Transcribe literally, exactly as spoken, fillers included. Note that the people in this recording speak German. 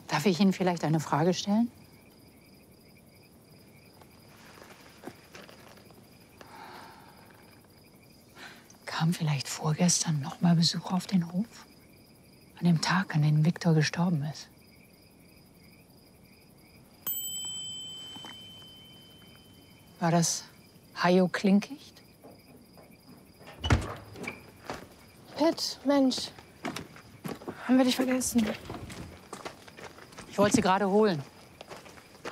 Darf ich Ihnen vielleicht eine Frage stellen? Kam vielleicht vorgestern noch mal Besuch auf den Hof? An dem Tag, an dem Viktor gestorben ist. War das Hajo Klinkicht? Pitt, Mensch. Haben wir dich vergessen? Ich wollte sie gerade holen.